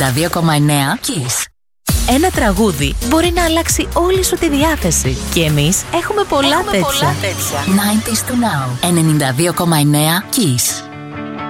92,9 Kiss. Ένα τραγούδι μπορεί να αλλάξει όλη σου τη διάθεση. Και εμείς έχουμε πολλά τέτοια. 90s to now. 92,9 Kiss.